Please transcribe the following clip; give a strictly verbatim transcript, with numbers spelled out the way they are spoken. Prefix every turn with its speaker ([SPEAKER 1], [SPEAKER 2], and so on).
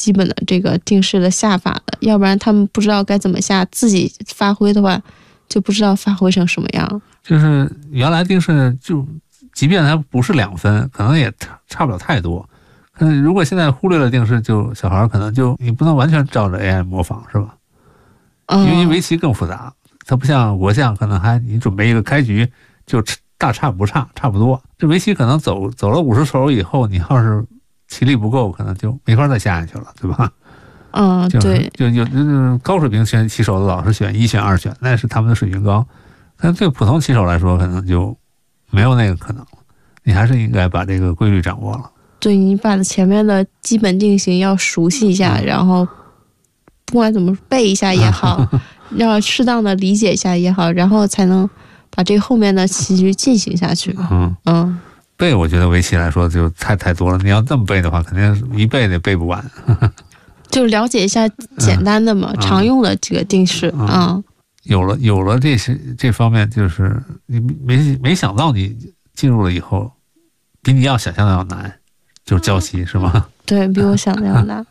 [SPEAKER 1] 基本的这个定式的下法的，要不然他们不知道该怎么下，自己发挥的话就不知道发挥成什么样。
[SPEAKER 2] 就是原来定式就即便它不是两分，可能也差不了太多。嗯，如果现在忽略了定式，就小孩可能就你不能完全照着 A I 模仿，是吧？
[SPEAKER 1] 嗯，
[SPEAKER 2] 因为围棋更复杂，它不像国象，可能还你准备一个开局就大差不差，差不多。这围棋可能走走了五十手以后，你要是棋力不够，可能就没法再下下去了，对吧？
[SPEAKER 1] 嗯，对，
[SPEAKER 2] 就有就是高水平选棋手的老是选一选二选，那是他们的水平高。但对普通棋手来说，可能就没有那个可能了。你还是应该把这个规律掌握了。
[SPEAKER 1] 对，你把前面的基本定型要熟悉一下，嗯、然后不管怎么背一下也好，要适当的理解一下也好，然后才能把这后面的棋局进行下去。
[SPEAKER 2] 嗯嗯，背我觉得围棋来说就太太多了，你要这么背的话，肯定一背也背不完。
[SPEAKER 1] 就了解一下简单的嘛，嗯、常用的这个定式啊、嗯嗯。
[SPEAKER 2] 有了有了这些这方面，就是你没没想到你进入了以后，比你要想象的要难。就是教棋是吗？
[SPEAKER 1] 对，比我想的要难。